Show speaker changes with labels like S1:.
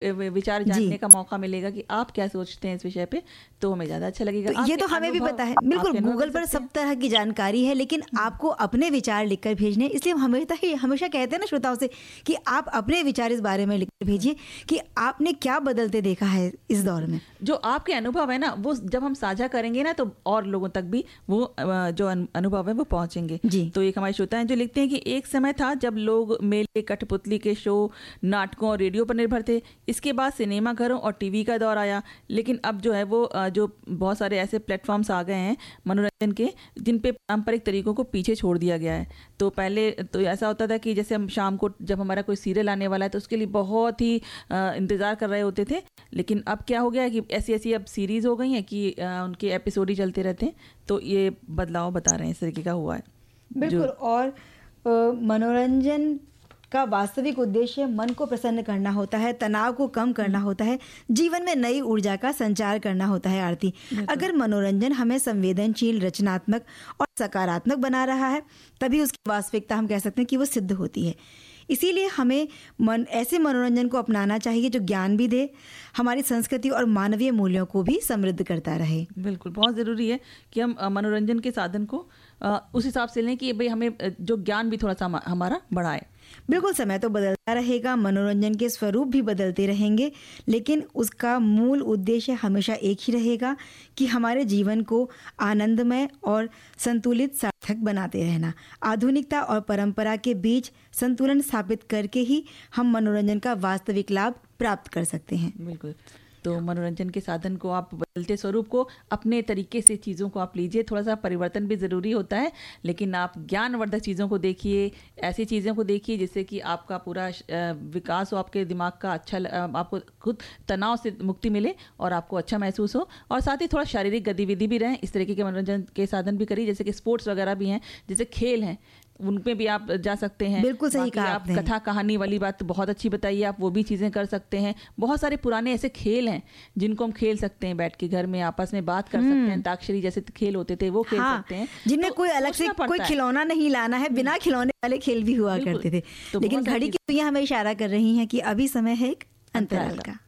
S1: विचार जानने का मौका मिलेगा कि आप क्या सोचते हैं इस विषय पे, तो हमें ज़्यादा अच्छा लगेगा।
S2: तो ये तो हमें भी पता है, बिल्कुल गूगल पर सब तरह की जानकारी है, लेकिन आपको अपने विचार लिखकर भेजने, इसलिए हम हमेशा कहते हैं ना श्रोताओं से कि आप अपने विचार इस बारे में लिखकर भेजिए कि आपने क्या बदलते देखा है इस दौर में।
S1: जो आपके अनुभव है ना, वो जब हम साझा करेंगे ना, तो और लोगों तक भी वो जो अनुभव है वो पहुंचेंगे। तो एक हमारे श्रोता हैं जो लिखते हैं कि एक समय था जब लोग मेले, कठपुतली के शो, नाटकों और रेडियो पर निर्भर थे। इसके बाद सिनेमा घरों और टीवी का दौर आया, लेकिन अब जो है वो जो बहुत सारे ऐसे प्लेटफॉर्म्स आ गए हैं मनोरंजन के, जिन पे पारंपरिक तरीकों को पीछे छोड़ दिया गया है। तो पहले तो ऐसा होता था कि जैसे हम शाम को जब हमारा कोई सीरियल आने वाला है तो उसके लिए बहुत ही इंतज़ार कर रहे होते थे, लेकिन अब क्या हो गया है कि ऐसी अब सीरीज़ हो गई हैं कि उनके एपिसोड ही चलते रहते हैं। तो ये बदलाव बता रहे हैं इस तरीके का हुआ है।
S2: बिल्कुल। और मनोरंजन का वास्तविक उद्देश्य मन को प्रसन्न करना होता है, तनाव को कम करना होता है, जीवन में नई ऊर्जा का संचार करना होता है। आरती, अगर मनोरंजन हमें संवेदनशील, रचनात्मक और सकारात्मक बना रहा है, तभी उसकी वास्तविकता हम कह सकते हैं कि वो सिद्ध होती है। इसीलिए हमें ऐसे मनोरंजन को अपनाना चाहिए जो ज्ञान भी दे, हमारी संस्कृति और मानवीय मूल्यों को भी समृद्ध करता रहे।
S1: बिल्कुल, बहुत ज़रूरी है कि हम मनोरंजन के साधन को उस हिसाब से लें कि भाई हमें जो ज्ञान भी थोड़ा सा हमारा बढ़ाए।
S2: बिल्कुल, समय तो बदलता रहेगा, मनोरंजन के स्वरूप भी बदलते रहेंगे, लेकिन उसका मूल उद्देश्य हमेशा एक ही रहेगा कि हमारे जीवन को आनंदमय और संतुलित, सार्थक बनाते रहना। आधुनिकता और परंपरा के बीच संतुलन स्थापित करके ही हम मनोरंजन का वास्तविक लाभ प्राप्त कर सकते हैं।
S1: बिल्कुल। तो मनोरंजन के साधन को आप बदलते स्वरूप को अपने तरीके से चीज़ों को आप लीजिए। थोड़ा सा परिवर्तन भी ज़रूरी होता है, लेकिन आप ज्ञानवर्धक चीज़ों को देखिए, ऐसी चीज़ों को देखिए जिससे कि आपका पूरा विकास हो, आपके दिमाग का अच्छा, आपको खुद तनाव से मुक्ति मिले और आपको अच्छा महसूस हो, और साथ ही थोड़ा शारीरिक गतिविधि भी रहें। इस तरीके के मनोरंजन के साधन भी करिए, जैसे कि स्पोर्ट्स वगैरह भी हैं, जैसे खेल हैं, उनपे भी आप जा सकते हैं।
S2: बिल्कुल सही कहा
S1: आपने। आप कथा कहानी वाली बात बहुत अच्छी बताइए, आप वो भी चीज़ें कर सकते हैं। बहुत सारे पुराने ऐसे खेल हैं जिनको हम खेल सकते हैं, बैठ के घर में आपस में बात कर सकते हैं। अंताक्षरी जैसे खेल होते थे वो खेल सकते हैं,
S2: जिनमें कोई अलग से कोई खिलौना नहीं लाना है, बिना खिलौने वाले खेल भी हुआ करते थे। लेकिन घड़ी की दुनिया हमें इशारा कर रही है कि अभी समय है एक अंतराल का।